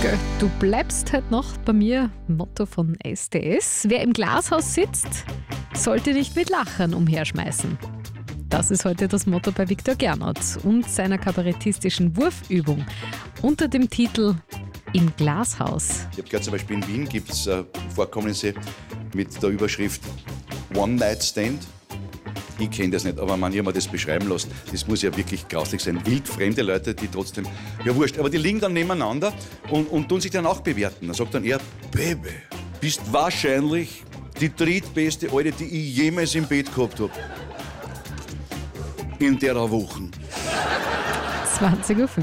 Gell, du bleibst halt noch bei mir, Motto von STS. Wer im Glashaus sitzt, sollte nicht mit Lachern umherschmeißen. Das ist heute das Motto bei Viktor Gernot und seiner kabarettistischen Wurfübung unter dem Titel Im Glashaus. Ich habe gehört, zum Beispiel in Wien gibt es Vorkommnisse mit der Überschrift One-Night-Stand. Ich kenne das nicht, aber ich habe mir das beschreiben lassen. Das muss ja wirklich grauslich sein. Wildfremde Leute, die trotzdem, ja wurscht, aber die liegen dann nebeneinander und tun sich dann auch bewerten. Dann sagt dann er, Baby, bist wahrscheinlich die drittbeste Alte, die ich jemals im Bett gehabt habe. In der Woche. 20:05 Uhr.